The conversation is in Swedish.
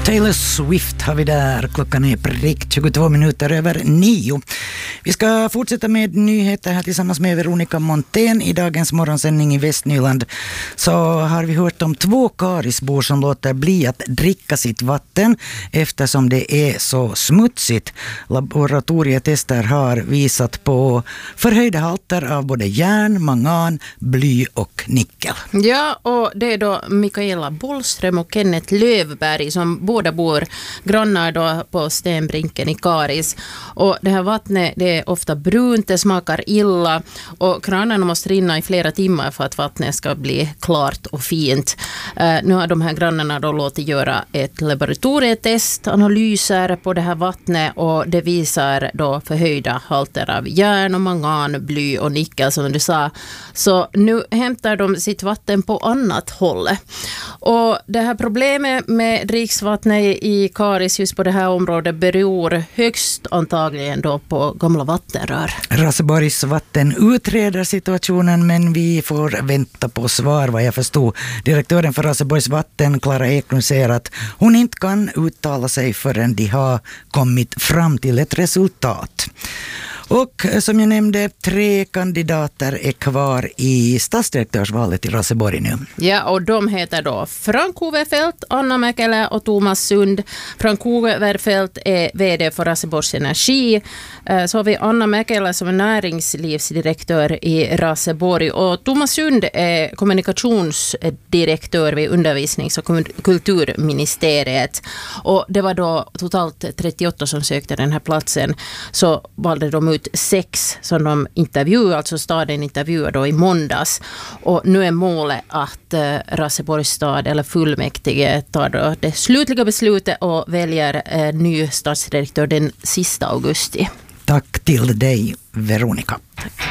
Taylor Swift har vi där. Klockan är prick 22 minuter över 9. Vi ska fortsätta med nyheter här tillsammans med Veronica Montén. I dagens morgonsändning i Västnyland så har vi hört om 2 karisbor som låter bli att dricka sitt vatten eftersom det är så smutsigt. Laboratorietester har visat på förhöjda halter av både järn, mangan, bly och nickel. Ja, och det är då Mikaela Bollström och Kenneth Lövberg som båda bor grannar då på Stenbrinken i Karis. Och det här vattnet, det är ofta brunt, det smakar illa och kranarna måste rinna i flera timmar för att vattnet ska bli klart och fint. Nu har de här grannarna då låtit göra ett laboratorietest, analyser på det här vattnet och det visar då förhöjda halter av järn och mangan, bly och nickel som du sa. Så nu hämtar de sitt vatten på annat håll. Och det här problemet med dricksvattnet i Karis just på det här området beror högst antagligen då på gamla vattenrör. Raseborgs vatten utreder situationen men vi får vänta på svar vad jag förstod. Direktören för Raseborgs vatten, Klara Eklund, säger att hon inte kan uttala sig förrän de har kommit fram till ett resultat. Och som jag nämnde, 3 kandidater är kvar i stadsdirektörsvalet i Raseborg nu. Ja, och de heter då Frank Hoverfeldt, Anna Mäkelä och Thomas Sund. Frank Hoverfeldt är vd för Raseborgs Energi. Så har vi Anna Mäkelä som är näringslivsdirektör i Raseborg. Och Thomas Sund är kommunikationsdirektör vid undervisnings- och kulturministeriet. Och det var då totalt 38 som sökte den här platsen. Så valde de ut 6 som de intervjuade, alltså staden intervjuade då i måndags. Och nu är målet att Raseborgs stad eller fullmäktige tar då det slutliga beslutet och väljer ny stadsdirektör den sista augusti. Tack till dig, Veronica. Tack.